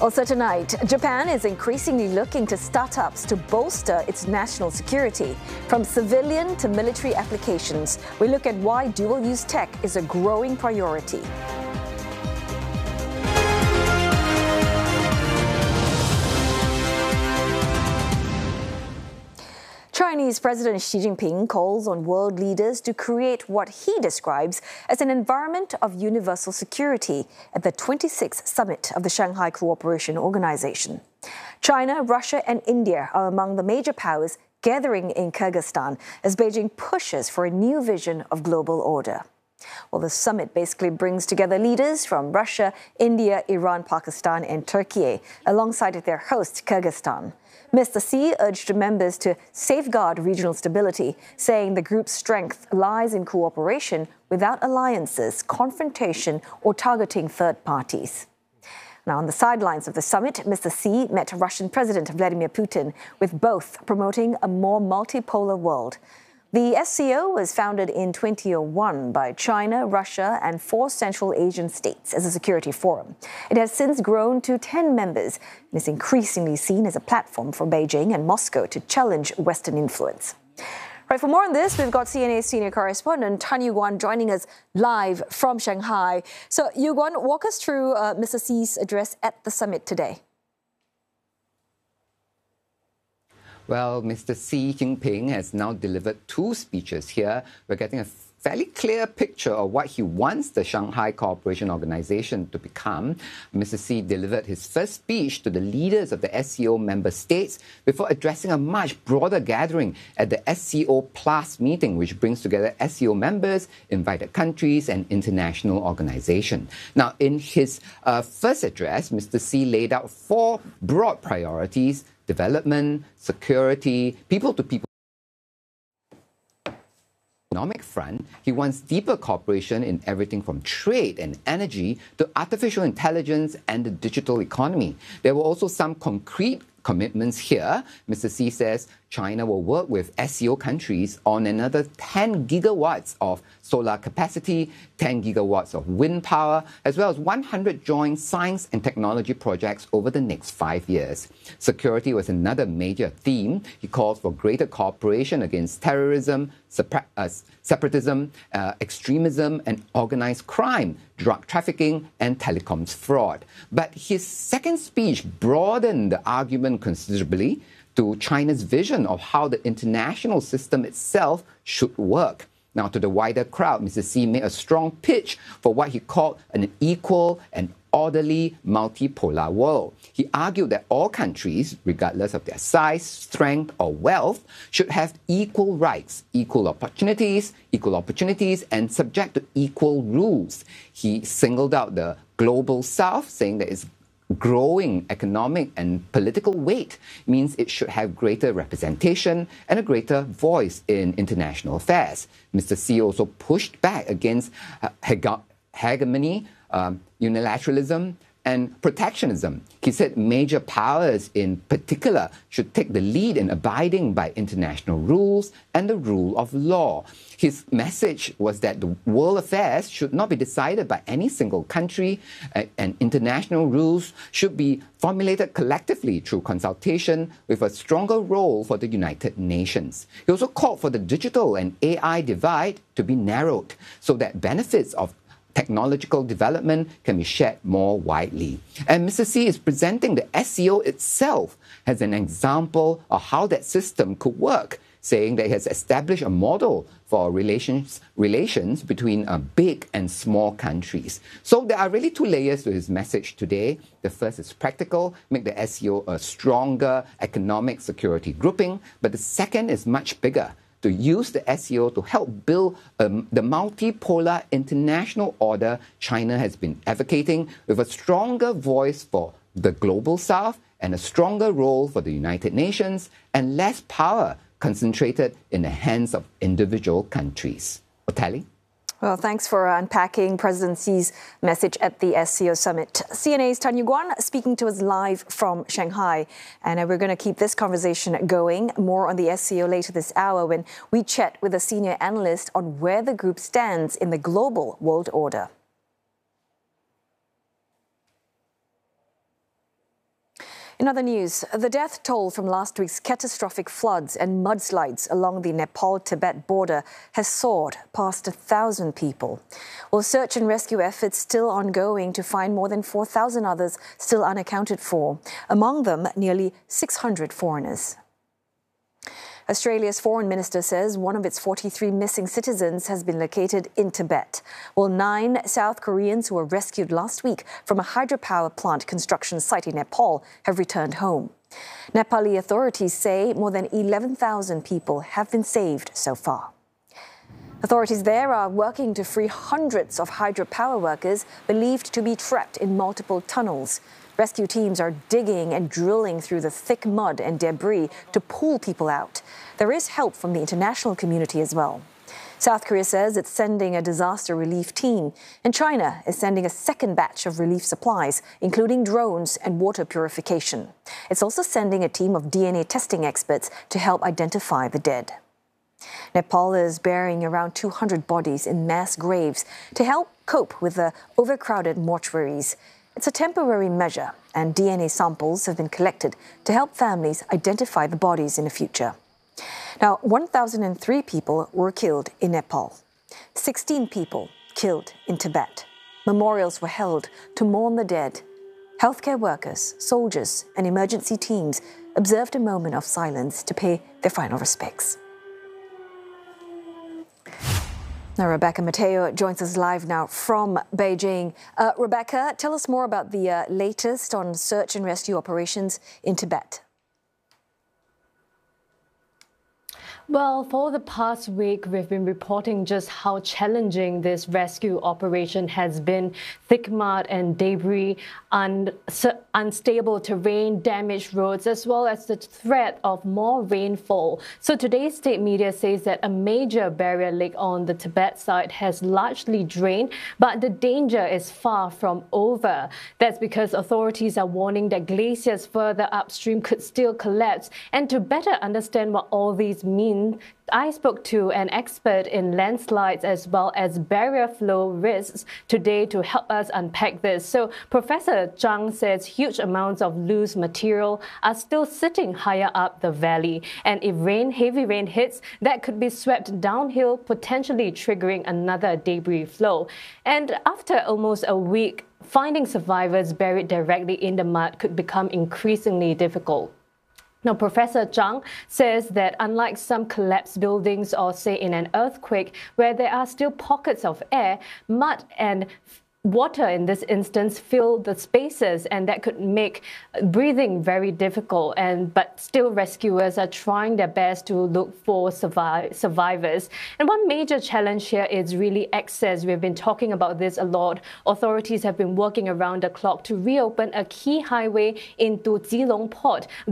Also tonight, Japan is increasingly looking to startups to bolster its national security. From civilian to military applications, we look at why dual-use tech is a growing priority. Chinese President Xi Jinping calls on world leaders to create what he describes as an environment of universal security at the 26th summit of the Shanghai Cooperation Organization. China, Russia and India are among the major powers gathering in Kyrgyzstan as Beijing pushes for a new vision of global order. Well, the summit basically brings together leaders from Russia, India, Iran, Pakistan and Turkey, alongside their host, Kyrgyzstan. Mr. Xi urged members to safeguard regional stability, saying the group's strength lies in cooperation without alliances, confrontation or targeting third parties. Now, on the sidelines of the summit, Mr. Xi met Russian President Vladimir Putin, with both promoting a more multipolar world. The SCO was founded in 2001 by China, Russia and 4 Central Asian states as a security forum. It has since grown to 10 members and is increasingly seen as a platform for Beijing and Moscow to challenge Western influence. Right, for more on this, we've got CNA's senior correspondent Tan Yu-Guan joining us live from Shanghai. So, Yu-Guan, walk us through Mr. Xi's address at the summit today. Well, Mr. Xi Jinping has now delivered 2 speeches here. We're getting a fairly clear picture of what he wants the Shanghai Cooperation Organization to become. Mr. Xi delivered his first speech to the leaders of the SCO member states before addressing a much broader gathering at the SCO Plus meeting, which brings together SCO members, invited countries, and international organizations. Now, in his first address, Mr. Xi laid out 4 broad priorities: development, security, people-to-people economic front. He wants deeper cooperation in everything from trade and energy to artificial intelligence and the digital economy. There were also some concrete commitments here. Mr. Xi says China will work with SCO countries on another 10 gigawatts of solar capacity, 10 gigawatts of wind power, as well as 100 joint science and technology projects over the next 5 years. Security was another major theme. He calls for greater cooperation against terrorism, separatism, extremism, and organized crime, drug trafficking, and telecoms fraud. But his second speech broadened the argument considerably to China's vision of how the international system itself should work. Now, to the wider crowd, Mr. Xi made a strong pitch for what he called an equal and orderly multipolar world. He argued that all countries, regardless of their size, strength, or wealth, should have equal rights, equal opportunities, and subject to equal rules. He singled out the global south, saying that its growing economic and political weight means it should have greater representation and a greater voice in international affairs. Mr. Xi also pushed back against hegemony, unilateralism, and protectionism. He said major powers in particular should take the lead in abiding by international rules and the rule of law. His message was that the world affairs should not be decided by any single country, and international rules should be formulated collectively through consultation with a stronger role for the United Nations. He also called for the digital and AI divide to be narrowed so that benefits of technological development can be shared more widely. And Mr. Xi is presenting the SCO itself as an example of how that system could work, saying that he has established a model for relations between big and small countries. So there are really 2 layers to his message today. The first is practical, make the SCO a stronger economic security grouping, but the second is much bigger, to use the SCO to help build the multipolar international order China has been advocating, with a stronger voice for the global south and a stronger role for the United Nations and less power concentrated in the hands of individual countries. Otali? Well, thanks for unpacking President Xi's message at the SCO summit. CNA's Tan Yu-Guan speaking to us live from Shanghai. And we're going to keep this conversation going. More on the SCO later this hour when we chat with a senior analyst on where the group stands in the global world order. In other news, the death toll from last week's catastrophic floods and mudslides along the Nepal-Tibet border has soared past 1,000 people. While search and rescue efforts still ongoing to find more than 4,000 others still unaccounted for, among them nearly 600 foreigners. Australia's foreign minister says one of its 43 missing citizens has been located in Tibet, while 9 South Koreans who were rescued last week from a hydropower plant construction site in Nepal have returned home. Nepali authorities say more than 11,000 people have been saved so far. Authorities there are working to free hundreds of hydropower workers believed to be trapped in multiple tunnels. Rescue teams are digging and drilling through the thick mud and debris to pull people out. There is help from the international community as well. South Korea says it's sending a disaster relief team, and China is sending a second batch of relief supplies, including drones and water purification. It's also sending a team of DNA testing experts to help identify the dead. Nepal is burying around 200 bodies in mass graves to help cope with the overcrowded mortuaries. It's a temporary measure, and DNA samples have been collected to help families identify the bodies in the future. Now, 1,003 people were killed in Nepal, 16 people killed in Tibet. Memorials were held to mourn the dead. Healthcare workers, soldiers, and emergency teams observed a moment of silence to pay their final respects. Now, Rebecca Mateo joins us live now from Beijing. Rebecca, tell us more about the latest on search and rescue operations in Tibet. Well, for the past week, we've been reporting just how challenging this rescue operation has been. Thick mud and debris, unstable terrain, damaged roads, as well as the threat of more rainfall. So today's state media says that a major barrier lake on the Tibet side has largely drained, but the danger is far from over. That's because authorities are warning that glaciers further upstream could still collapse. And to better understand what all these mean, I spoke to an expert in landslides as well as barrier flow risks today to help us unpack this. So Professor Zhang says huge amounts of loose material are still sitting higher up the valley. And if heavy rain hits, that could be swept downhill, potentially triggering another debris flow. And after almost a week, finding survivors buried directly in the mud could become increasingly difficult. Now, Professor Zhang says that unlike some collapsed buildings or, say, in an earthquake, where there are still pockets of air, mud and water in this instance fill the spaces, and that could make breathing very difficult. But still, rescuers are trying their best to look for survivors. And one major challenge here is really access. We've been talking about this a lot. Authorities have been working around the clock to reopen a key highway into Keelung Port.